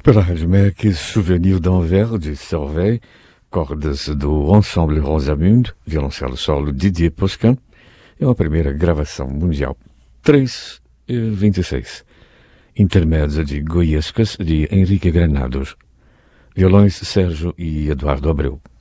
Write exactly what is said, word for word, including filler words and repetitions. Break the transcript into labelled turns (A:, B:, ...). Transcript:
A: Para a Rádio M E C, Souvenir d'Anvers, de Servet, cordas do Ensemble Rosamunde, violoncelo solo Didier Poscan, é uma primeira gravação mundial. três e vinte e seis. Intermédio de Goiescas, de Henrique Granados. Violões Sérgio e Eduardo Abreu.